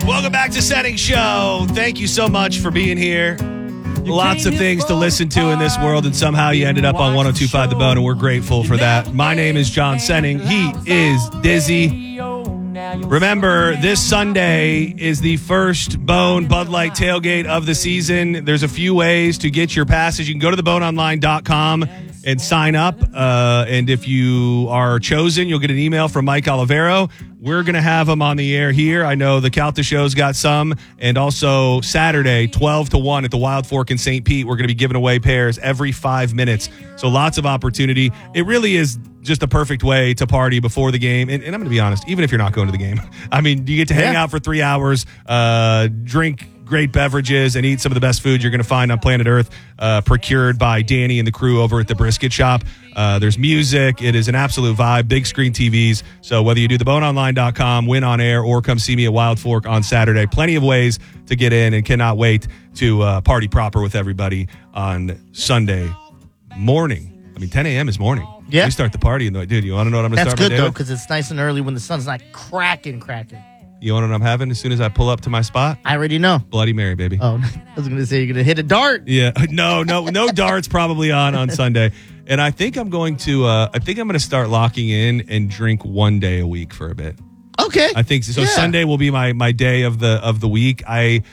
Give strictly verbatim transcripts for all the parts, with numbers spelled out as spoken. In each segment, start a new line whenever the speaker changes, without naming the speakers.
Welcome back to Setting Show. Thank you so much for being here. Lots of things to listen to in this world, and somehow you ended up on one oh two point five The Bone, and we're grateful for that. My name is John Senning. He is Dizzy. Remember, this Sunday is the first Bone Bud Light tailgate of the season. There's a few ways to get your passes. You can go to the bone online dot com and sign up. Uh, and if you are chosen, you'll get an email from Mike Olivero. We're going to have him on the air here. I know the Calta Show's got some. And also Saturday, twelve to one at the Wild Fork in Saint Pete, we're going to be giving away pairs every five minutes. So lots of opportunity. It really is just a perfect way to party before the game. And, and I'm going to be honest, even if you're not going to the game, I mean, you get to hang yeah. out for three hours, uh, drink great beverages, and eat some of the best food you're going to find on planet Earth, uh, procured by Danny and the crew over at the Brisket Shop. Uh, there's music. It is an absolute vibe. Big screen T Vs. So whether you do the bone online dot com, win on air, or come see me at Wild Fork on Saturday, plenty of ways to get in, and cannot wait to uh, party proper with everybody on Sunday morning. I mean, ten a.m. is morning.
Yeah.
We start the party. And dude, you want to know what I'm going to start
my day
That's good, though,
because it's nice and early when the sun's not cracking, cracking.
You want to know what I'm having as soon as I pull up to my spot?
I already know.
Bloody Mary, baby.
Oh, I was going to say you're going to hit a dart.
Yeah. No, no, no darts probably on on Sunday. And I think I'm going to, uh, I think I'm going to start locking in and drink one day a week for a bit.
Okay.
I think so.
Yeah.
Sunday will be my, my day of the, of the week. I,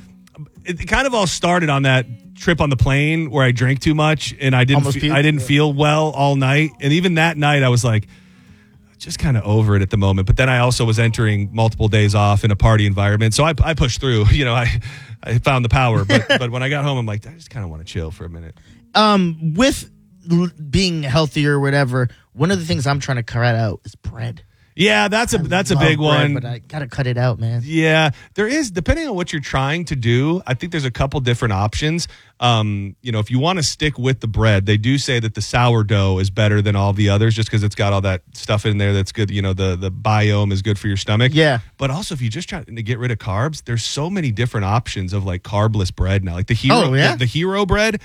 it kind of all started on that trip on the plane where I drank too much and I didn't, fe- I didn't feel well all night. And even that night I was like, just kind of over it at the moment. But then I also was entering multiple days off in a party environment. So I, I pushed through, you know, I, I found the power. But, but when I got home, I'm like, I just kind of want to chill for a minute.
Um, with l- being healthier or whatever, one of the things I'm trying to cut out is bread.
Yeah, that's a
I
that's a
love
big
bread,
one.
But I gotta cut it out, man.
Yeah, there is, depending on what you're trying to do, I think there's a couple different options. Um, you know, if you want to stick with the bread, they do say that the sourdough is better than all the others just because it's got all that stuff in there that's good. You know, the, the biome is good for your stomach.
Yeah.
But also, if you just try to get rid of carbs, there's so many different options of like carbless bread now. Like the hero,
oh, yeah?
the, the hero bread,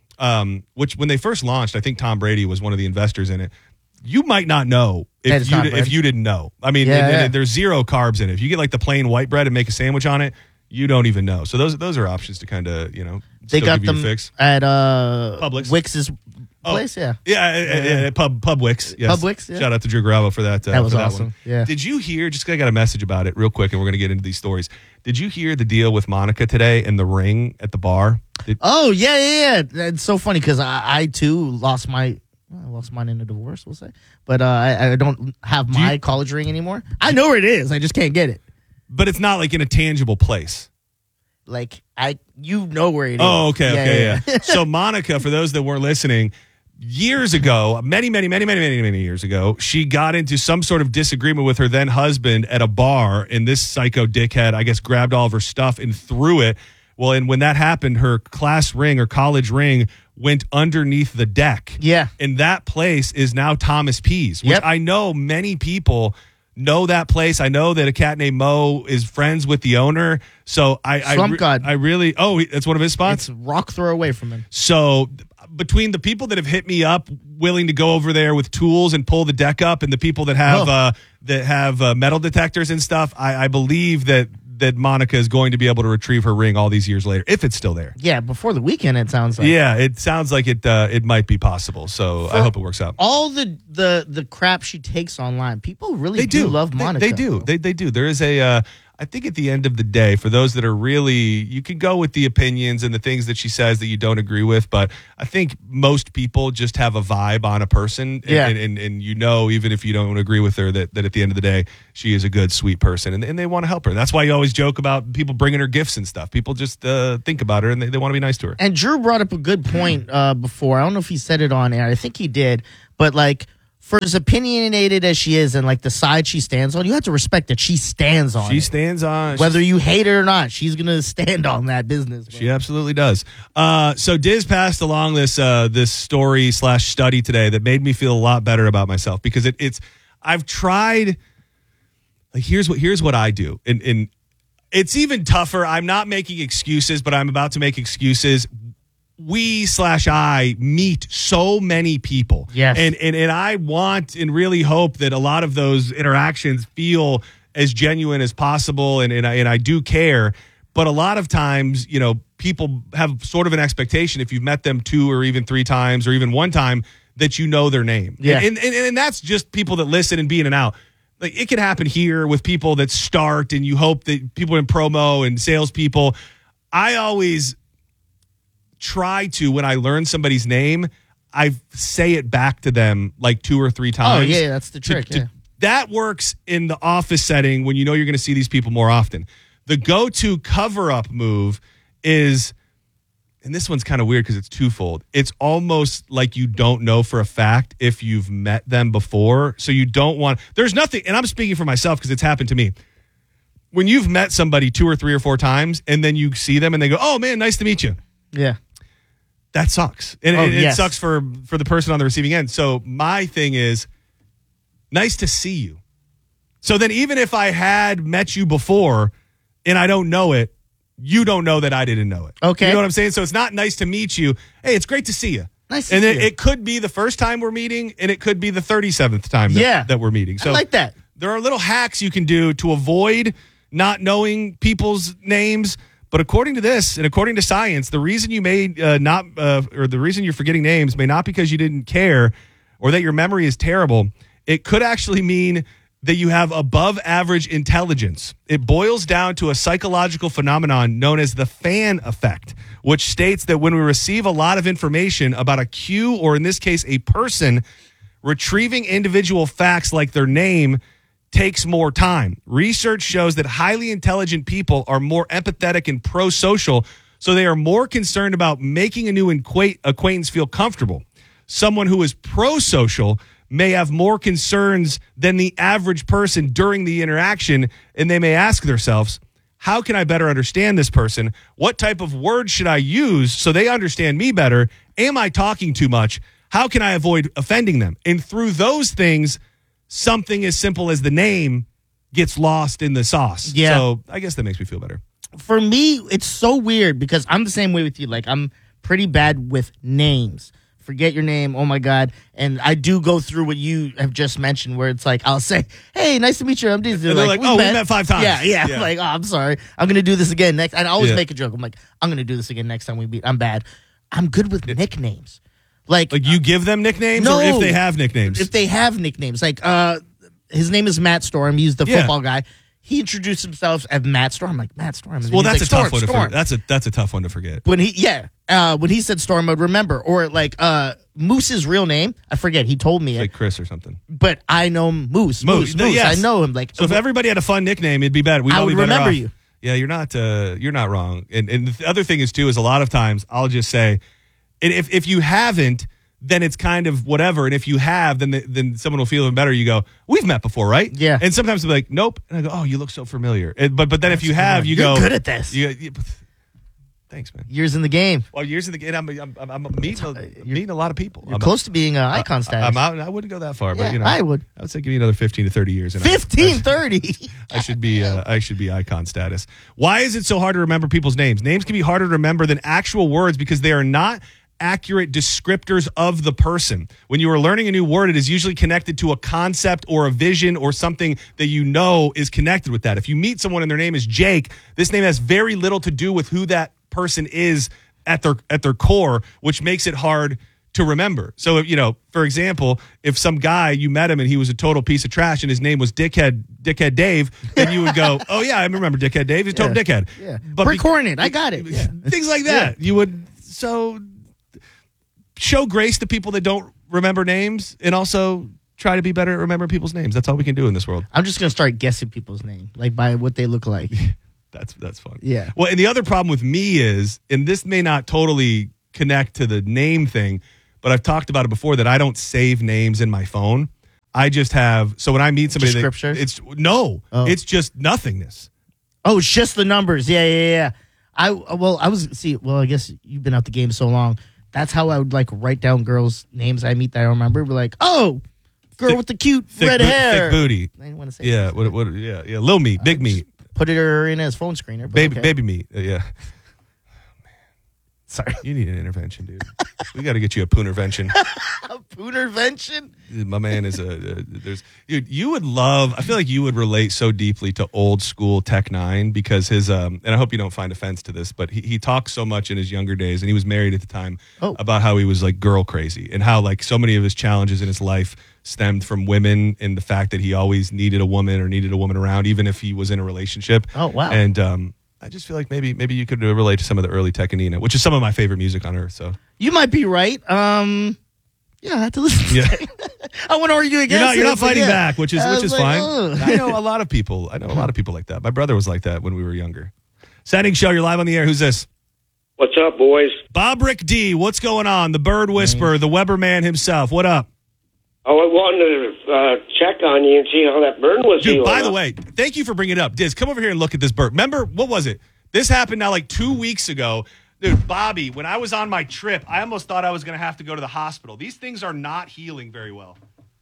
um, which when they first launched, I think Tom Brady was one of the investors in it. You might not know if you if you didn't know. I mean,
yeah,
and,
yeah.
and there's zero carbs in it. If you get like the plain white bread and make a sandwich on it, you don't even know. So those those are options to kind of, you know,
they got
give you
them
a fix.
at uh,
Publix.
Wix's place,
oh,
yeah.
Yeah, yeah, yeah, yeah. Pub Publix. Yes.
Publix, yeah.
Shout out to Drew Garabo for that. Uh,
that was
for that
awesome.
One.
Yeah.
Did you hear, just 'cause I got a message about it real quick, and we're going to get into these stories. Did you hear the deal with Monica today and the ring at the bar? Did,
oh, yeah, yeah, yeah. It's so funny because I, I, too, lost my... I lost mine in a divorce, we'll say. But uh, I, I don't have my you, college ring anymore. I know where it is. I just can't get it.
But it's not like in a tangible place.
Like, I, you know where it is.
Oh, okay,
yeah,
okay,
yeah.
yeah. So Monica, for those that weren't listening, years ago, many, many, many, many, many, many years ago, she got into some sort of disagreement with her then husband at a bar, and this psycho dickhead, I guess, grabbed all of her stuff and threw it. Well, and when that happened, her class ring or college ring went underneath the deck.
Yeah.
And that place is now Thomas P's, which
yep.
I know many people know that place. I know that a cat named Mo is friends with the owner. So I
Slump
I, re-
God.
I really, oh, that's one of his spots?
It's rock throw away from him.
So between the people that have hit me up willing to go over there with tools and pull the deck up and the people that have, oh. uh, that have uh, metal detectors and stuff, I, I believe that that Monica is going to be able to retrieve her ring all these years later, if it's still there.
Yeah, before the weekend, it sounds like.
Yeah, it sounds like it uh, it might be possible, so For I hope it works out.
All the, the, the crap she takes online, people really
they
do,
do
love Monica.
They, they do. They, they do. There is a... Uh, I think at the end of the day, for those that are really, you can go with the opinions and the things that she says that you don't agree with, but I think most people just have a vibe on a person, and,
yeah.
and, and, and you know, even if you don't agree with her, that, that at the end of the day, she is a good, sweet person, and, and they want to help her. That's why you always joke about people bringing her gifts and stuff. People just uh, think about her, and they, they want to be nice to her.
And Drew brought up a good point uh, before. I don't know if he said it on air. I think he did, but like, for as opinionated as she is and like the side she stands on, you have to respect that she stands on
She
it.
stands on.
Whether you hate it or not, she's going to stand on that business. Bro.
She absolutely does. Uh, so Diz passed along this uh, this story slash study today that made me feel a lot better about myself because it, it's I've tried. Like here's what here's what I do, and and it's even tougher. I'm not making excuses, but I'm about to make excuses. We slash I meet so many people.
Yes.
And, and and I want and really hope that a lot of those interactions feel as genuine as possible, and, and, I, and I do care. But a lot of times, you know, people have sort of an expectation if you've met them two or even three times or even one time that you know their name.
Yeah.
And, and, and that's just people that listen and be in and out. Like, it can happen here with people that start and you hope that people in promo and salespeople. I always try to, when I learn somebody's name, I say it back to them like two or three times.
Oh, yeah, that's the trick.
To,
yeah.
to, that works in the office setting when you know you're going to see these people more often. The go-to cover-up move is, and this one's kind of weird because it's twofold. It's almost like you don't know for a fact if you've met them before. So you don't want, there's nothing, and I'm speaking for myself because it's happened to me. When you've met somebody two or three or four times and then you see them and they go, oh man, nice to meet you.
Yeah.
That sucks. And
oh,
it, it
yes.
sucks for, for the person on the receiving end. So my thing is, nice to see you. So then even if I had met you before and I don't know it, you don't know that I didn't know it.
Okay.
You know what I'm saying? So it's not nice to meet you. Hey, it's great to see you.
Nice to
and
see
then
you.
it could be the first time we're meeting, and it could be the thirty-seventh time that,
yeah.
that we're meeting. So
I like that.
There are little hacks you can do to avoid not knowing people's names. But according to this, and according to science, the reason you may uh, not, uh, or the reason you're forgetting names may not because you didn't care or that your memory is terrible. It could actually mean that you have above average intelligence. It boils down to a psychological phenomenon known as the fan effect, which states that when we receive a lot of information about a cue, or in this case, a person, retrieving individual facts like their name takes more time. Research shows that highly intelligent people are more empathetic and pro-social, so they are more concerned about making a new acquaintance feel comfortable. Someone who is pro-social may have more concerns than the average person during the interaction, and they may ask themselves, how can I better understand this person? What type of words should I use so they understand me better? Am I talking too much? How can I avoid offending them? And through those things, something as simple as the name gets lost in the sauce.
Yeah.
So I guess that makes me feel better.
For me, it's so weird because I'm the same way with you. Like, I'm pretty bad with names. Forget your name. Oh my God. And I do go through what you have just mentioned where it's like, I'll say, hey, nice to meet you. I'm they're,
they're like, like oh, met. we met five times.
Yeah, yeah. yeah. Like, oh, I'm sorry. I'm going to do this again next. And I always
yeah.
make a joke. I'm like, I'm going to do this again next time we meet. I'm bad. I'm good with yeah. nicknames. Like,
like you give them nicknames
no,
or if they have nicknames?
If they have nicknames. Like, uh, his name is Matt Storm. He's the
yeah.
football guy. He introduced himself as Matt Storm. I'm like, Matt Storm. And
well, that's
like,
a
Storm,
tough one to
Storm.
forget. That's a that's a tough one to forget.
When he, yeah, uh, when he said Storm, I'd remember. Or like uh, Moose's real name, I forget. He told me
it's
it,
like Chris or something.
but I know Moose. Moose,
Moose.
Moose.
Yes.
I know him. Like,
so, if everybody had a fun nickname, it'd be better. We'd
I
all
would
be better
remember
off.
you.
Yeah, you're not. Uh, you're not wrong. And and the other thing is too is a lot of times I'll just say, and if if you haven't, then it's kind of whatever. And if you have, then the, then someone will feel even better. You go, we've met before, right?
Yeah.
And sometimes they'll be like, nope. And I go, oh, you look so familiar. And, but but then
That's
if you have,
good.
you
You're
go,
good at this.
You, you, thanks, man.
Years in the game.
Well, years in the game, I'm, I'm, I'm, I'm meeting, a, meeting a lot of people.
You're
I'm,
close to being an icon status.
I'm out. I wouldn't go that far,
yeah,
but you know,
I would.
I would say give me another fifteen to thirty years. And
fifteen,
I,
thirty
I should be. Uh, I should be icon status. Why is it so hard to remember people's names? Names can be harder to remember than actual words because they are not accurate descriptors of the person. When you are learning a new word, it is usually connected to a concept or a vision or something that you know is connected with that. If you meet someone and their name is Jake, this name has very little to do with who that person is at their at their core, which makes it hard to remember. So, if, you know, for example, if some guy, you met him and he was a total piece of trash and his name was Dickhead Dickhead Dave, then you would go, oh yeah, I remember Dickhead Dave. He's a total
yeah.
dickhead.
Yeah.
But
Record it. I got it. Yeah.
Things like that. Yeah. You would, so show grace to people that don't remember names and also try to be better at remembering people's names. That's all we can do in this world.
I'm just going to start guessing people's name, like by what they look like.
That's that's fun.
Yeah.
Well, and the other problem with me is, and this may not totally connect to the name thing, but I've talked about it before, that I don't save names in my phone. I just have, so when I meet somebody,
Just
that,
scriptures?
it's no,
Oh.
it's just nothingness.
Oh, it's just the numbers. Yeah, yeah, yeah. I well, I was see. Well, I guess you've been out the game so long. That's how I would like write down girls' names I meet that I don't remember. Be like, oh, girl
Thick-
with the cute
Thick,
red
bo-
hair.
thick booty.
I didn't want to say.
Yeah,
that.
what, what, yeah, yeah, little meat, big meat,
Put it her in as phone screener. but
baby,
okay.
baby meat. Uh, yeah.
Sorry.
You need an intervention, dude. We got to get you a poonervention.
A poonervention?
My man is a, a there's dude. You would love. I feel like you would relate so deeply to old school Tech Nine because his um. And I hope you don't find offense to this, but he he talks so much in his younger days, and he was married at the time.
Oh.
About how he was like girl crazy, and how like so many of his challenges in his life stemmed from women, and the fact that he always needed a woman or needed a woman around, even if he was in a relationship.
Oh wow.
And um. I just feel like maybe maybe you could relate to some of the early Tech and Nina, which is some of my favorite music on earth. So
you might be right. Um, yeah, I have to listen. To
yeah,
it. I want to argue against.
You're not, you're
it.
not fighting
yeah.
back, which is
I
which is
like,
fine.
oh.
I know a lot of people. I know a lot of people like that. My brother was like that when we were younger. Setting show. You're live on the air. Who's this?
What's up, boys?
Bob Rick D. What's going on? The Bird Whisperer, the Weber man himself. What up?
Oh, I wanted to uh, check on you and see how that burn was
Dude,
healing
by the
up.
way, thank you for bringing it up. Diz, come over here and look at this bird. Remember, what was it? This happened now like two weeks ago. Dude, Bobby, when I was on my trip, I almost thought I was going to have to go to the hospital. These things are not healing very well.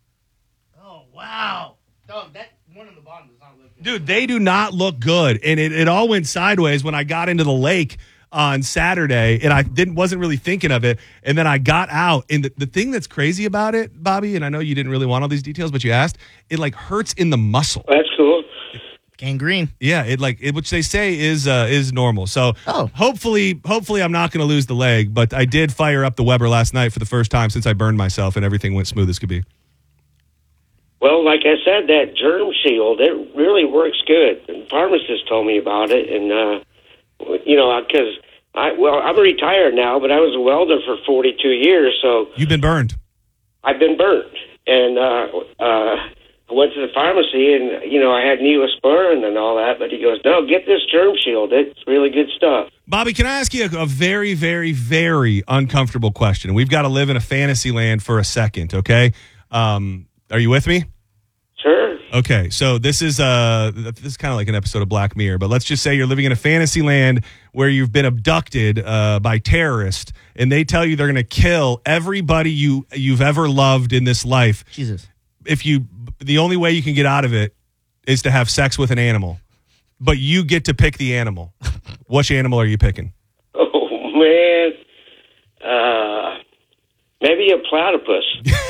Oh wow. Dog, that one on the bottom does not look good.
Dude, they do not look good. And it, it all went sideways when I got into the lake on Saturday, and I didn't wasn't really thinking of it. And then I got out, and the, the thing that's crazy about it, Bobby, and I know you didn't really want all these details, but you asked, it like hurts in the muscle.
That's cool.
Gangrene.
Yeah, it like it, which they say is uh, is normal. So
Oh.
hopefully, hopefully I'm not going to lose the leg. But I did fire up the Weber last night for the first time since I burned myself, and everything went smooth as could be.
Well, like I said, that germ shield, it really works good. The pharmacist told me about it, and, uh, you know, because, I well, I'm retired now, but I was a welder for forty-two years, so
You've been burned.
I've been burnt. And uh, uh, I went to the pharmacy, and, you know, I had Neosporin and all that, but he goes, no, get this germ shield. It's really good stuff.
Bobby, can I ask you a, a very, very, very uncomfortable question? We've got to live in a fantasy land for a second, okay? Um, are you with me?
Sure.
Okay, so this is uh this is kind of like an episode of Black Mirror, but let's just say you're living in a fantasy land where you've been abducted uh, by terrorists, and they tell you they're going to kill everybody you you've ever loved in this life.
Jesus.
If you, the only way you can get out of it is to have sex with an animal, but you get to pick the animal. Which animal are you picking?
Oh, man. Uh, maybe a platypus.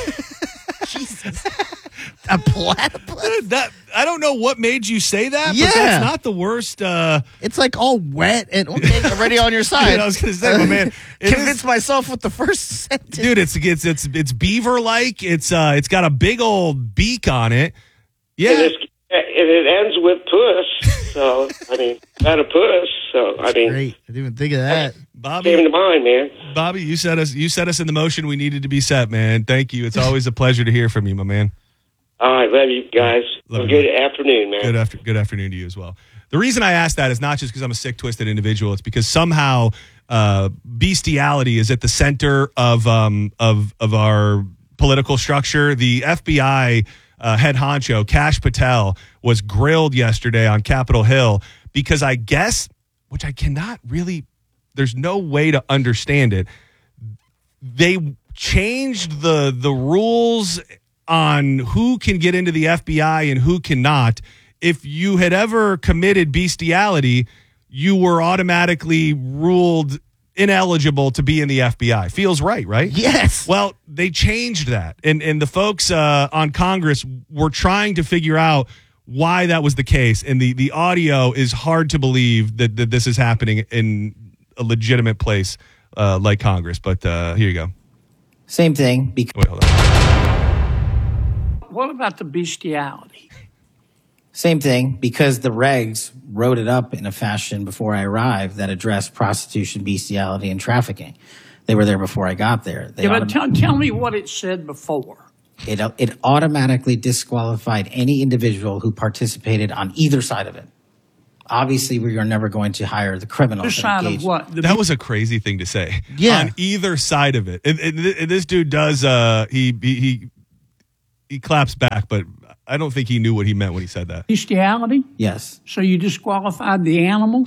Jesus. A platypus?
That I don't know what made you say that,
Yeah.
but that's not the worst. Uh,
It's like all wet and okay, already on your side.
Dude, I was gonna say, my man, it
Convince
is-
myself with the first sentence.
dude, it's it's it's it's beaver like. It's uh, it's got a big old beak on it.
And,
Yeah,
it's, and it ends with puss. So, I mean, platypus. So, I mean,
Great. I didn't even think of that.
came
Bobby,
to mind, man.
Bobby, you set us you set us in the motion we needed to be set, man. Thank you. It's always a pleasure to hear from you, my man.
All right, love you guys.
Love
Have a
you,
good afternoon, man.
Good after good afternoon to you as well. The reason I ask that is not just because I'm a sick, twisted individual. It's because somehow uh, bestiality is at the center of um, of of our political structure. The F B I uh, head honcho Kash Patel was grilled yesterday on Capitol Hill because I guess, which I cannot really, there's no way to understand it. They changed the the rules on who can get into the F B I and who cannot. If you had ever committed bestiality, you were automatically ruled ineligible to be in the F B I. Feels right, right?
Yes.
Well, they changed that. And and the folks uh, on Congress were trying to figure out why that was the case. And the, the audio is hard to believe that, that this is happening in a legitimate place uh, like Congress. But uh, here you go.
Same thing. Because
Wait, hold on.
What about the bestiality?
Same thing, because the regs wrote it up in a fashion before I arrived that addressed prostitution, bestiality, and trafficking. They were there before I got there. They
Yeah, but
autom-
tell, tell me what it said before.
it, it automatically disqualified any individual who participated on either side of it. Obviously, we are never going to hire the criminals.
This
that
side of
engaged-
what? The
That was a crazy thing to say.
Yeah.
On either side of it. And, and, and this dude does, uh, he, he, he, he claps back, but I don't think he knew what he meant when he said that.
bestiality?
Yes.
So you disqualified the animal?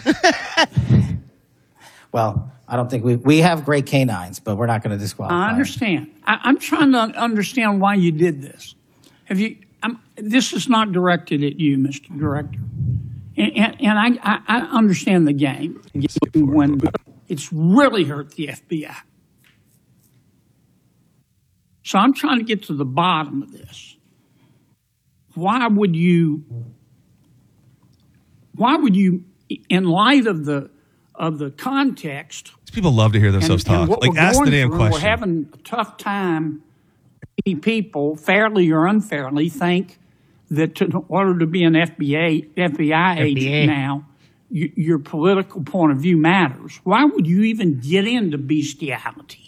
Well, I don't think we we have great canines, but we're not going to disqualify.
I
them.
understand. I, I'm trying to understand why you did this. Have you? I'm, this is not directed at you, Mister Director, and, and, and I, I, I understand the game. When It's really hurt the F B I. So I'm trying to get to the bottom of this. Why would you, why would you, in light of the of the context,
people love to hear themselves
and, and
talk.
what
Like,
we're
ask
going
the damn
through,
question.
We're having a tough time. Many people, fairly or unfairly, think that to, in order to be an F B I, F B I agent
F B I.
now, you, your political point of view matters. Why would you even get into bestiality?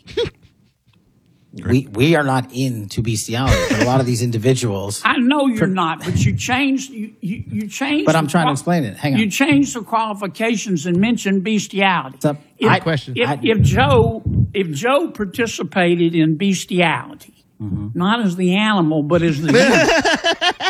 We we are not into bestiality, but a lot of these individuals.
I know you're not, but you changed. You you, you changed.
But I'm
the
trying to
qual-
explain it. Hang on.
You changed the qualifications and mentioned bestiality.
What's up?
If,
I-
question.
If,
I-
if Joe if Joe participated in bestiality,
Mm-hmm.
not as the animal, but as the human,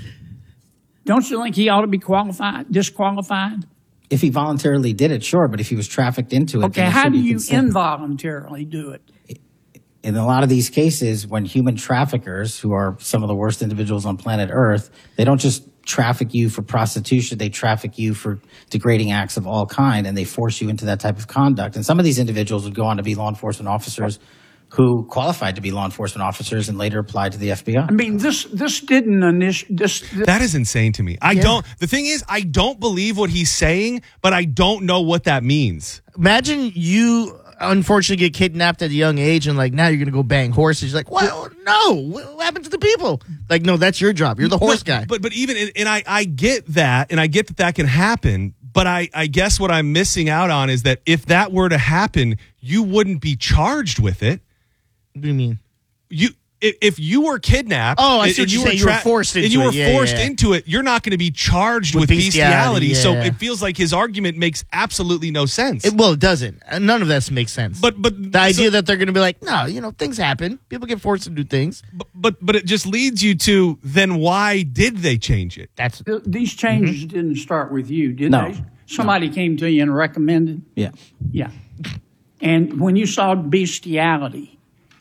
don't you think he ought to be qualified, disqualified?
If he voluntarily did it, sure, but if he was trafficked into it,
Okay,
then it
how
should
do
be
you
considered.
involuntarily do it?
In a lot of these cases, when human traffickers, who are some of the worst individuals on planet Earth, they don't just traffic you for prostitution, they traffic you for degrading acts of all kind, and they force you into that type of conduct. And some of these individuals would go on to be law enforcement officers who qualified to be law enforcement officers and later applied to the F B I.
I mean, this this didn't initiate this. this
That is insane to me. I don't, the thing is, I don't believe what he's saying, but I don't know what that means.
Imagine you unfortunately get kidnapped at a young age and like now you're gonna go bang horses. You're like, well, no, what happened to the people? Like, no, that's your job. You're the horse
No,
guy.
But but even, and I, I get that, and I get that that can happen, but I, I guess what I'm missing out on is that if that were to happen, you wouldn't be charged with it.
What do you mean?
You if, if you were kidnapped,
Oh, I
and-
see what
and
you're saying. You were forced
and
into
you were
it. Yeah,
forced
yeah, yeah.
into it. You're not going to be charged with,
With
bestiality.
bestiality,
So
yeah.
it feels like his argument makes absolutely no sense.
It, well, it doesn't. Uh, None of that makes sense.
but but
the idea
so-
that they're going to be like, no, you know, things happen. People get forced to do things.
but, but but it just leads you to then why did they change it?
That's
th- these changes didn't start with you, did
No.
they? Somebody came to you and recommended.
Yeah.
Yeah. And when you saw bestiality,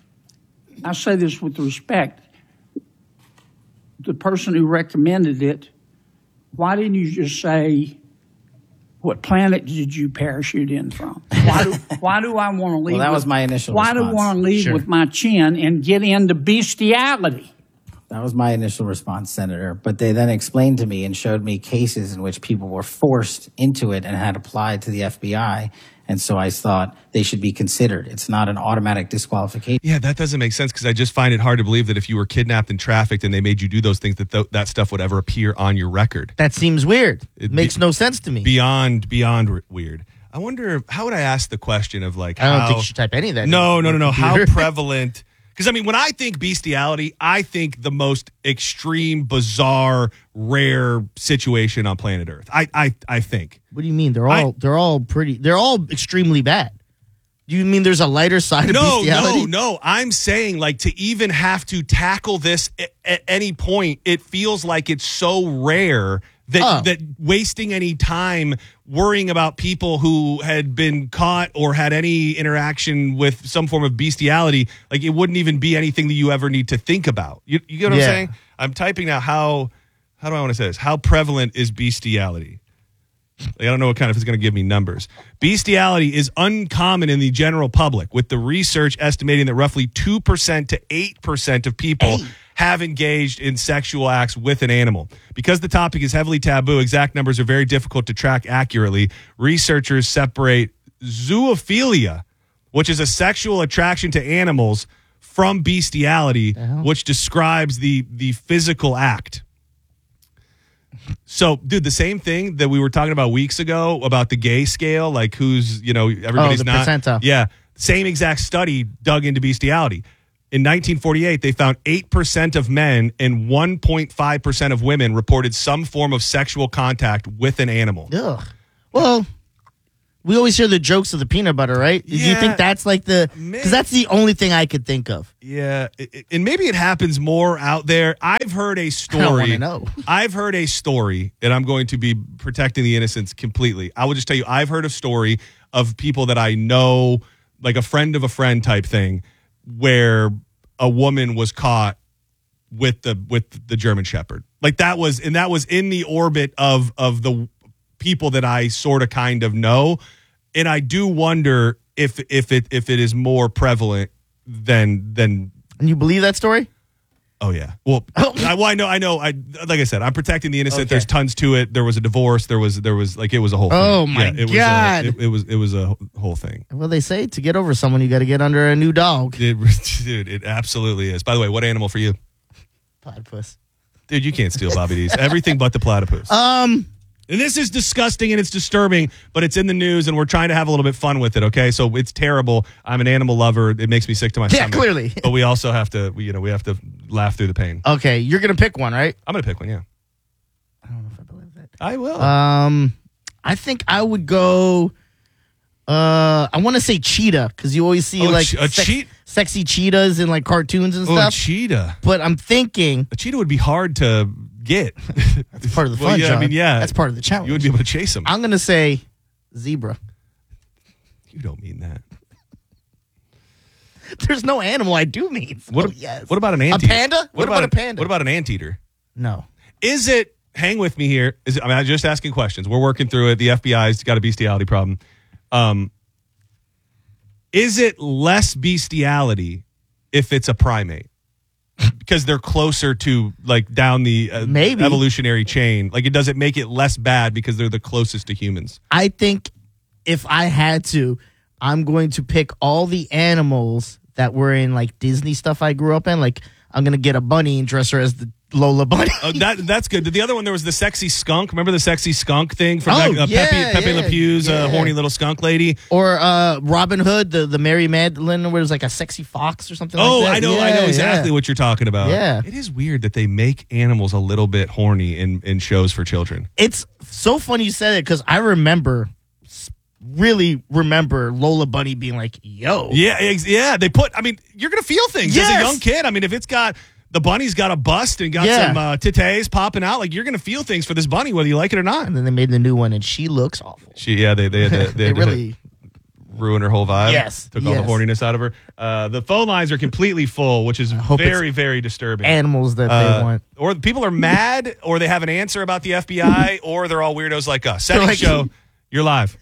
I say this with respect, the person who recommended it, why didn't you just say, what planet did you parachute in from? Why do, why do I want to leave?
Well, that
with,
was my initial
Why do I
response.
want to leave
Sure.
with my chin and get into bestiality?
That was my initial response, Senator. But they then explained to me and showed me cases in which people were forced into it and had applied to the F B I. And so I thought they should be considered. It's not an automatic disqualification.
Yeah, that doesn't make sense because I just find it hard to believe that if you were kidnapped and trafficked and they made you do those things, that th- that stuff would ever appear on your record.
that seems weird. It
It
makes
be-
no sense to me.
Beyond beyond r- weird. I wonder how would I ask the question of like
I don't
how,
think you should type any of that.
No,
in.
no, no, no. How
Computer.
prevalent? Because I mean, when I think bestiality, I think the most extreme, bizarre, rare situation on planet Earth. I, I, I think.
What do you mean? They're all
I-
they're all pretty. They're all extremely bad. Do you mean there's a lighter side of
No,
bestiality?
no, no. I'm saying like to even have to tackle this at, at any point, it feels like it's so rare that
Oh.
that wasting any time worrying about people who had been caught or had any interaction with some form of bestiality, like it wouldn't even be anything that you ever need to think about. You, you get what
Yeah.
I'm saying? I'm typing now how how do I want to say this? How prevalent is bestiality? Like, I don't know what kind of is going to give me numbers. Bestiality is uncommon in the general public, with the research estimating that roughly two percent to eight percent of people have engaged in sexual acts with an animal. Because the topic is heavily taboo, exact numbers are very difficult to track accurately. Researchers separate zoophilia, which is a sexual attraction to animals, from bestiality, which describes the, the physical act. So, dude, the same thing that we were talking about weeks ago about the gay scale, like who's, you know, everybody's
the
not.
percentile.
Yeah. Same exact study dug into bestiality. In nineteen forty-eight, they found eight percent of men and one point five percent of women reported some form of sexual contact with an animal.
Ugh. Well, we always hear the jokes of the peanut butter, right? Do you
Yeah.
think that's like the? Because that's the only thing I could think of.
Yeah, it- it- and maybe it happens more out there. I've heard a story.
I don't wanna know.
I've heard a story, and I'm going to be protecting the innocents completely. I will just tell you, I've heard a story of people that I know, like a friend of a friend type thing, where a woman was caught with the with the German Shepherd. Like that was, and that was in the orbit of of the people that I sort of kind of know. and I do wonder if if it if it is more prevalent than than.
And you believe that story?
Oh yeah. Well,
Oh.
I, well, I know. I know. I like I said, I'm protecting the innocent.
Okay.
There's tons to it. There was a divorce. There was there was like it was a whole. thing.
Oh, my
yeah, it
God.
Was a, it, it was it was a whole thing.
Well, they say to get over someone, you got to get under a new dog.
It, dude, it absolutely is. By the way, what animal for you?
Platypus.
Dude, you can't steal Bobby D's. Everything but the platypus.
Um,
And this is disgusting and it's disturbing, but it's in the news and we're trying to have a little bit fun with it, okay? So it's terrible. I'm an animal lover. It makes me sick to my
Yeah,
stomach.
clearly.
But we also have to, we, you know, we have to laugh through the pain.
okay, you're gonna pick one, right?
I'm going to pick one, yeah.
I don't know if I believe that.
I will.
Um, I think I would go. Uh, I want to say cheetah because you always see
Oh,
like
che- a
sex-
cheat-
sexy cheetahs in like cartoons and
oh,
stuff.
cheetah.
But I'm thinking
A cheetah would be hard to get.
that's part of the
Well,
fun.
yeah, I
John.
mean, yeah.
that's part of the challenge.
You would be able to chase them.
I'm gonna say zebra.
You don't mean that.
There's no animal I do mean. So
What,
yes.
what about an
A
anteater?
panda? What, about, a panda?
What about an anteater?
no?
Is it, hang with me here, is it, I mean, I'm just asking questions. We're working through it. The F B I's got a bestiality problem. Um, is it less bestiality if it's a primate? Because they're closer to, like, down the uh,
Maybe.
evolutionary chain. Like, it doesn't make it less bad because they're the closest to humans.
I think if I had to, I'm going to pick all the animals that were in like Disney stuff I grew up in. Like I'm gonna get a bunny and dress her as the Lola Bunny.
Oh, that that's good. The other one, there was the sexy skunk. Remember the sexy skunk thing from
Oh,
back, uh,
yeah,
Pepe, Pepe
yeah,
Le Pew's uh,
yeah.
horny little skunk lady?
Or uh, Robin Hood, the, the Mary Magdalene, where it was like a sexy fox or something
Oh,
like that.
I know, I
Yeah,
know exactly
yeah.
what you're talking about.
Yeah.
It is weird that they make animals a little bit horny in, in shows for children.
It's so funny you said it because I remember, really remember Lola Bunny being like, yo.
Yeah, ex- yeah. They put. I mean, you're gonna feel things as
Yes.
a young kid. I mean, if it's got the bunny's got a bust and got
Yeah.
some uh, titties popping out, like you're gonna feel things for this bunny whether you like it or not.
And then they made the new one and she looks awful.
She, yeah, they they had to, they
They
had to
really.
ruin her whole vibe.
Yes,
took all
yes.
the horniness out of her. Uh, the phone lines are completely full, which is
hope
very very disturbing.
Animals that
Uh,
they want.
Or people are mad, or they have an answer about the F B I, or they're all weirdos like us. Setting
like-
show, you're live.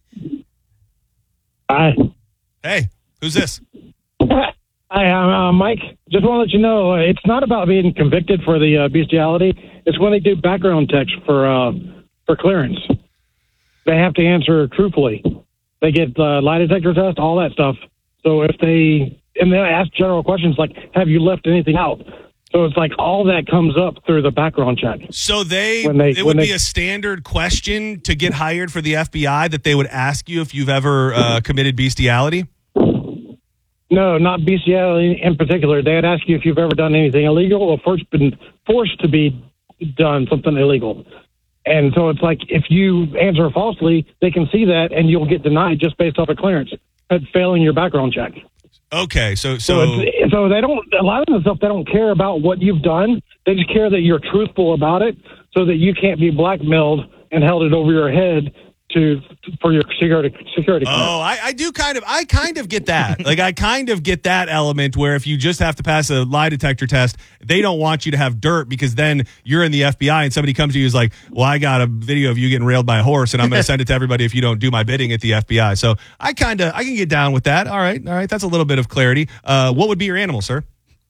Hi.
Hey, who's this?
Hi, I'm uh, Mike. Just want to let you know, uh, it's not about being convicted for the uh, bestiality. It's when they do background checks for uh, for clearance. They have to answer truthfully. They get uh, lie detector test, all that stuff. So if they and they ask general questions like, "Have you left anything out?" So it's like all that comes up through the background check.
So they,
When they-
it
when
would be
they-
a standard question to get hired for the F B I that they would ask you if you've ever uh, committed bestiality.
No, not bestiality in particular. They'd ask you if you've ever done anything illegal or first been forced to be done something illegal. And so it's like if you answer falsely, they can see that and you'll get denied just based off of clearance at failing your background check.
Okay, so
So,
so
it's, so they don't, a lot of the stuff, they don't care about what you've done. They just care that you're truthful about it so that you can't be blackmailed and held it over your head to for your security security.
oh, I, I do kind of, I kind of get that. Like I kind of get that element where if you just have to pass a lie detector test, they don't want you to have dirt because then you're in the F B I and somebody comes to you is like, well, I got a video of you getting railed by a horse and I'm going to send it to everybody if you don't do my bidding at the F B I. So I kind of, I can get down with that. All right, all right, that's a little bit of clarity. Uh, what would be your animal, sir?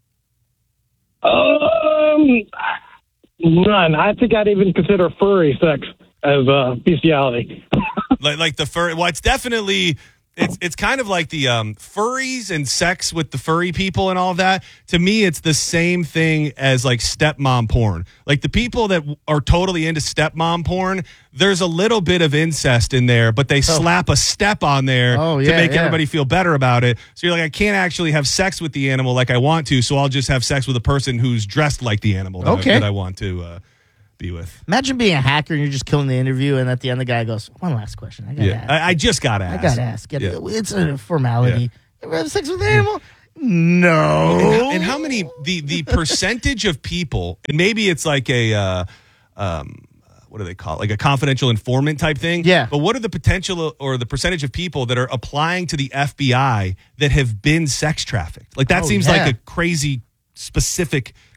Um, none. I think I'd even consider furry sex as uh, bestiality.
like like the fur. Well, it's definitely it's it's kind of like the um, furries and sex with the furry people and all of that. To me, it's the same thing as like stepmom porn. Like the people that are totally into stepmom porn, there's a little bit of incest in there, but they slap a step on there
Oh,
to
yeah,
make
yeah.
everybody feel better about it. So you're like, I can't actually have sex with the animal like I want to, so I'll just have sex with a person who's dressed like the animal that,
Okay.
I, that I want to uh, be with.
Imagine being a hacker and you're just killing the interview, and at the end the guy goes, "One last question. I got to
Yeah,
ask.
I, I just got to
I
ask.
got to ask. Get-
Yeah.
It's a formality.
Yeah.
You ever have sex with an animal? No.
And how, and how many the the percentage of people, and maybe it's like a uh, um, what do they call it? Like a confidential informant type thing.
Yeah.
But what are the potential or the percentage of people that are applying to the F B I that have been sex trafficked? Like that
Oh,
seems
yeah.
like a crazy specific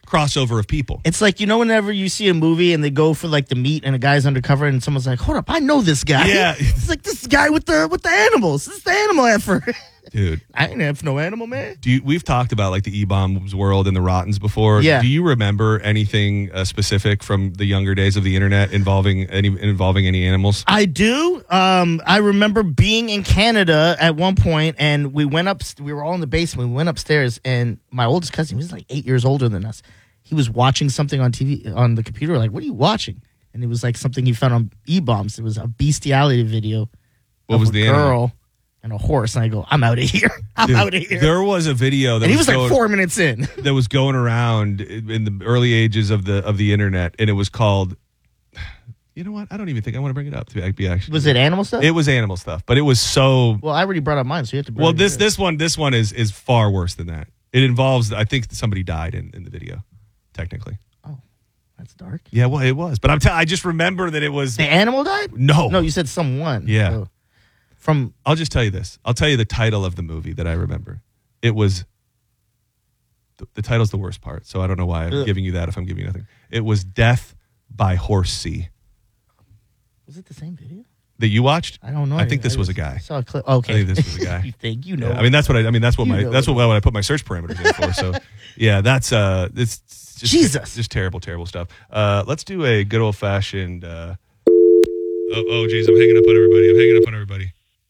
crossover of people.
It's like, you know, whenever you see a movie and they go for like the meat and a guy's undercover and someone's like, hold up, I know this guy.
Yeah.
It's like this guy with the with the animals. This is the animal effort.
Dude,
I ain't have no animal, man.
do you, we've talked about like the E-Bombs world and the Rottens before.
Yeah.
Do you remember anything uh, specific from the younger days of the internet involving any involving any animals?
I do. Um, I remember being in Canada at one point, and we went up. We were all in the basement. We went upstairs, and my oldest cousin, he was like eight years older than us. He was watching something on T V on the computer. Like, what are you watching? And it was like something he found on E-Bombs. It was a bestiality video.
What
of
was
a
the
girl
animal?
And a horse? And I go, I'm out of here. I'm
Dude,
out of here.
There was a video that
and he
was
was like
going,
four minutes in.
that was going around in the early ages of the of the internet, and it was called. You know what? I don't even think I want to bring it up to be actually.
Was it animal stuff?
It was animal stuff, but it was so.
Well, I already brought up mine, so you have to. Bring
Well,
it
this
in.
this one this one is is far worse than that. It involves. I think somebody died in, in the video, technically.
That's dark.
Yeah, well, it was, but I'm. T- I just remember that it was.
The animal died?
No,
No, you said someone.
Yeah.
So, from
I'll just tell you this. I'll tell you the title of the movie that I remember. It was. The, the title's the worst part, so I don't know why I'm
Ugh.
giving you that if I'm giving you nothing. It was Death by Horsey.
was it the same video?
That you watched?
I don't know.
I think this
I
was a
just
guy.
Saw a clip. Okay,
I think this was a guy.
you think you know?
Yeah, I mean that's what I, I mean that's what
You
my
know
that's
it.
what, what I put my search parameters in for. So yeah, that's uh it's just,
Jesus.
just terrible, terrible stuff. Uh, let's do a good old fashioned. Uh, oh, oh, geez, I'm hanging up on everybody. I'm hanging up on everybody.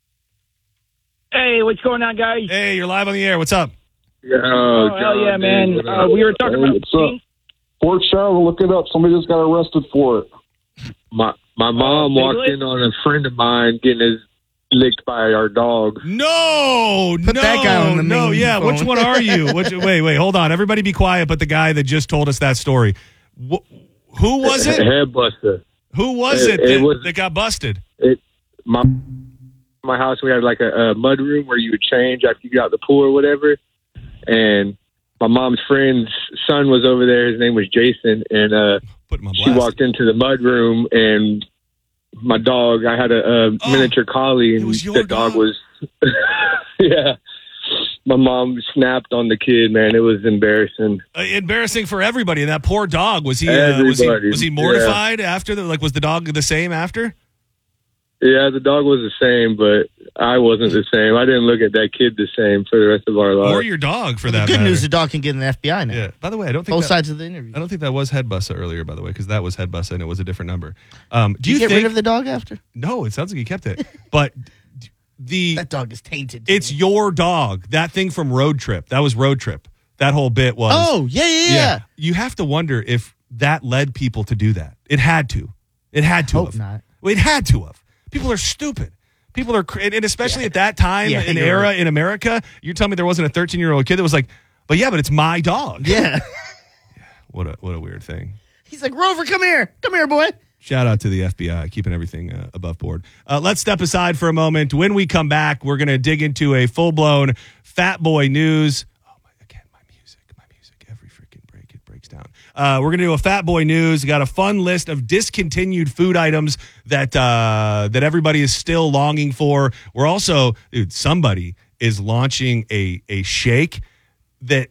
Hey, what's going on, guys?
Hey, you're live on the air. What's up?
Yeah,
Oh, hell
John,
yeah, man.
dude, what
Uh,
up?
we were talking
Hey,
about
what's up?
things.
Fort Shower, look it up. Somebody just got arrested for it.
My my mom
Uh,
walked
Biglet?
in on a friend of mine getting his licked by our dog.
No,
Put
no,
that guy on the
no.
main
Yeah,
phone.
which one are you? Which, wait, wait, hold on. Everybody, be quiet. But the guy that just told us that story. Wh- who was it?
Head buster.
Who was
It-
it,
it
that,
was-
that got busted?
It my my house we had like a, a mud room where you would change after you got out the pool or whatever, and my mom's friend's son was over there. His name was Jason, and uh,
Put him on
she
blast.
walked into the mud room, and my dog. I had a, a
Oh,
miniature collie,
it
and
was your
the dog,
dog.
was. Yeah, my mom snapped on the kid. Man, it was embarrassing.
Uh, embarrassing for everybody. And that poor dog. Was he? Uh, was he?
Everybody,
Was he mortified after? The, like, was the dog the same after?
Yeah, the dog was the same, but I wasn't the same. I didn't look at that kid the same for the rest of our lives.
Or your dog, for that
Good
matter.
news: the dog can get in the F B I now.
Yeah. By the way, I don't think
Both
that,
sides of the interview.
I don't think that was Headbussa earlier. By the way, because that was Headbussa and it was a different number. Um, do
Did you,
you
get
think?
rid of the dog after?
No, it sounds like he kept it. But the
That dog is tainted.
it's your dog. That thing from Road Trip. That was Road Trip. That whole bit was.
Oh yeah, yeah, yeah.
You have to wonder if that led people to do that. It had to. It had to
Hope
have.
not.
Well, it had to have. People are stupid. People are, cra- and especially at that time
Yeah,
and
you're
era
right.
in America, you're telling me there wasn't a thirteen-year-old kid that was like, but yeah, but it's my dog.
Yeah.
What a what a weird thing.
He's like, Rover, come here, come here, boy.
Shout out to the F B I, keeping everything uh, above board. Uh, let's step aside for a moment. When we come back, we're going to dig into a full-blown Fat Boy News. Oh, my, again, my music, my music. Every freaking break, it breaks down. Uh, we're going to do a Fat Boy News. We got a fun list of discontinued food items that uh, that everybody is still longing for. We're also, dude, somebody is launching a a shake that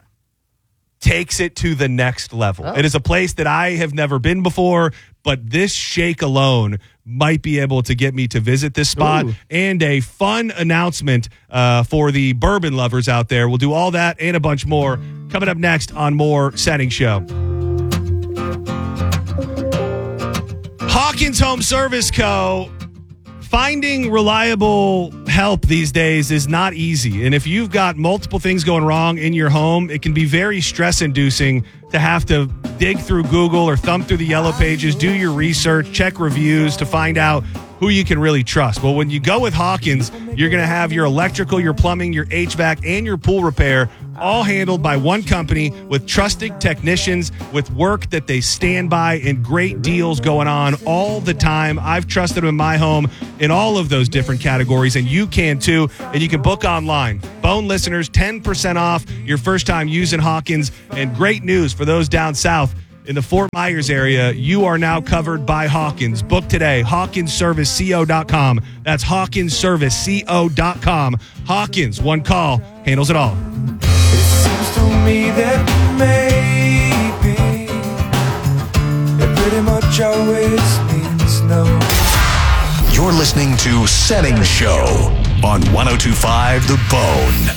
takes it to the next level.
Oh.
It is a place that I have never been before, but this shake alone might be able to get me to visit this spot.
Ooh.
And a fun announcement uh, for the bourbon lovers out there. We'll do all that and a bunch more coming up next on More Setting Show. Hawkins Home Service Co. Finding reliable help these days is not easy. And if you've got multiple things going wrong in your home, it can be very stress-inducing to have to dig through Google or thumb through the yellow pages, do your research, check reviews to find out who you can really trust. Well, when you go with Hawkins, you're going to have your electrical, your plumbing, your H V A C, and your pool repair all handled by one company with trusted technicians with work that they stand by and great deals going on all the time. I've trusted them in my home in all of those different categories, and you can too. And you can book online. Bone listeners, ten percent off your first time using Hawkins. And great news for those down south. In the Fort Myers area, you are now covered by Hawkins. Book today, hawkins service co dot com. That's hawkins service co dot com. Hawkins, one call, handles it all.
It seems to me that maybe which always means no.
You're listening to Setting Show on one oh two point five The Bone.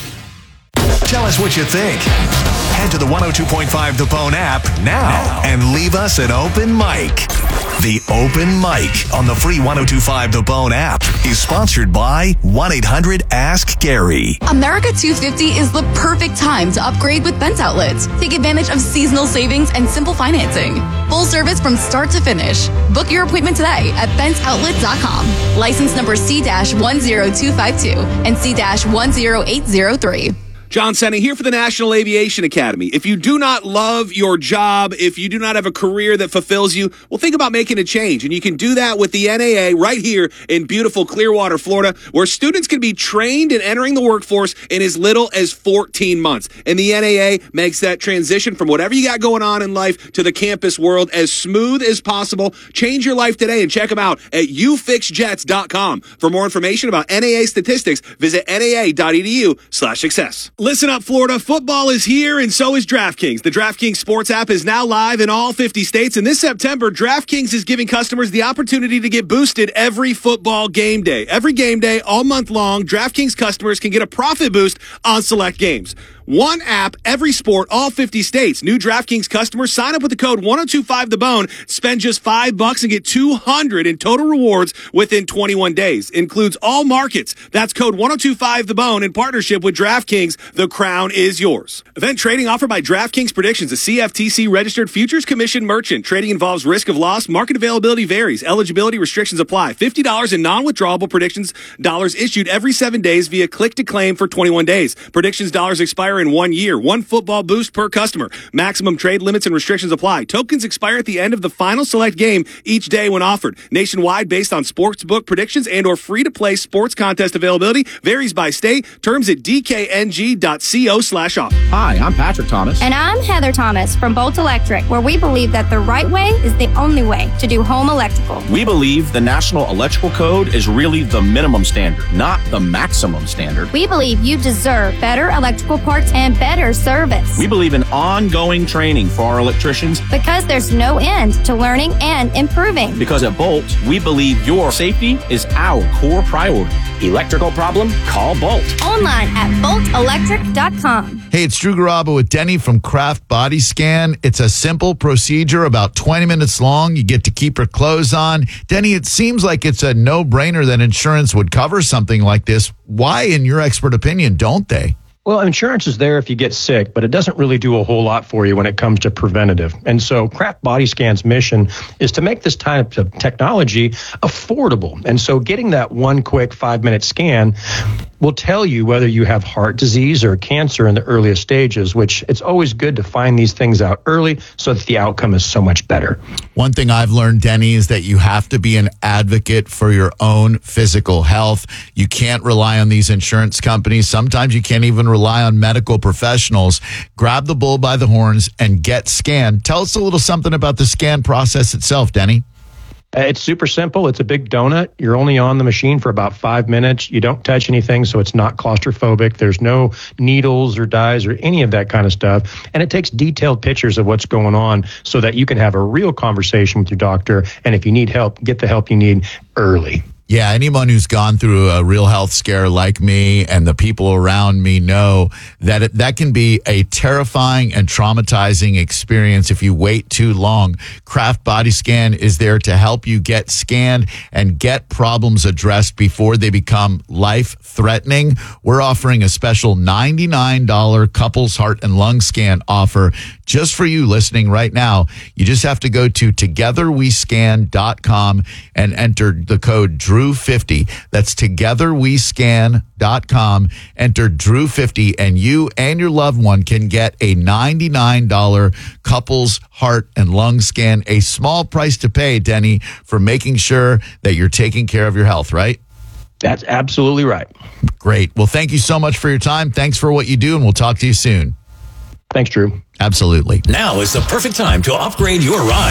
Tell us what you think. Head to the one oh two point five The Bone app now and leave us an open mic. The Open Mic on the free one oh two point five The Bone app is sponsored by one eight hundred ask Gary.
America two fifty is the perfect time to upgrade with Bent Outlets. Take advantage of seasonal savings and simple financing. Full service from start to finish. Book your appointment today at bent outlet dot com. License number C one zero two five two and C one zero eight zero three.
John Senning here for the National Aviation Academy. If you do not love your job, if you do not have a career that fulfills you, well, think about making a change. And you can do that with the N A A right here in beautiful Clearwater, Florida, where students can be trained in entering the workforce in as little as fourteen months. And the N A A makes that transition from whatever you got going on in life to the campus world as smooth as possible. Change your life today and check them out at u fix jets dot com. For more information about N A A statistics, visit N A A dot E D U slash success. Listen up, Florida. Football is here, and so is DraftKings. The DraftKings Sports app is now live in all fifty states, and this September, DraftKings is giving customers the opportunity to get boosted every football game day. Every game day, all month long, DraftKings customers can get a profit boost on select games. One app, every sport, all fifty states. New DraftKings customers sign up with the code one oh two five the bone, spend just five bucks and get two hundred in total rewards within twenty-one days. Includes all markets. That's code one oh two five the bone in partnership with DraftKings. The crown is yours. Event trading offered by DraftKings Predictions, a C F T C registered futures commission merchant. Trading involves risk of loss. Market availability varies. Eligibility restrictions apply. fifty dollars in non-withdrawable predictions dollars issued every seven days via click to claim for twenty-one days. Predictions dollars expire in one year. One football boost per customer. Maximum trade limits and restrictions apply. Tokens expire at the end of the final select game each day when offered. Nationwide based on sportsbook predictions and or free-to-play sports contest availability. Varies by state. Terms at d k n g dot co slash off.
Hi, I'm Patrick Thomas.
And I'm Heather Thomas from Bolt Electric, where we believe that the right way is the only way to do home electrical.
We believe the National Electrical Code is really the minimum standard, not the maximum standard.
We believe you deserve better electrical parts and better service.
We believe in ongoing training for our electricians
because there's no end to learning and improving.
Because at Bolt, we believe your safety is our core priority. Electrical problem? Call Bolt.
Online at bolt electric dot com.
Hey, it's Drew Garabo with Denny from Kraft Body Scan. It's a simple procedure, about twenty minutes long. You get to keep your clothes on. Denny, it seems like it's a no-brainer that insurance would cover something like this. Why, in your expert opinion, don't they?
Well, insurance is there if you get sick, but it doesn't really do a whole lot for you when it comes to preventative. And so Kraft Body Scan's mission is to make this type of technology affordable. And so getting that one quick five-minute scan will tell you whether you have heart disease or cancer in the earliest stages, which it's always good to find these things out early so that the outcome is so much better.
One thing I've learned, Denny, is that you have to be an advocate for your own physical health. You can't rely on these insurance companies. Sometimes you can't even rely on medical professionals. Grab the bull by the horns and get scanned. Tell us a little something about the scan process itself, Denny.
It's super simple. It's a big donut. You're only on the machine for about five minutes. You don't touch anything, so it's not claustrophobic. There's no needles or dyes or any of that kind of stuff. And it takes detailed pictures of what's going on so that you can have a real conversation with your doctor. And if you need help, get the help you need early.
Yeah, anyone who's gone through a real health scare like me and the people around me know that it, that can be a terrifying and traumatizing experience if you wait too long. Kraft Body Scan is there to help you get scanned and get problems addressed before they become life-threatening. We're offering a special ninety-nine dollars couples heart and lung scan offer just for you listening right now. You just have to go to together we scan dot com and enter the code Drew fifty. That's together we scan dot com. Enter Drew fifty, and you and your loved one can get a ninety-nine dollars couples heart and lung scan. A small price to pay, Denny, for making sure that you're taking care of your health, right?
That's absolutely right.
Great. Well, thank you so much for your time. Thanks for what you do, and we'll talk to you soon.
Thanks, Drew.
Absolutely.
Now is the perfect time to upgrade your ride.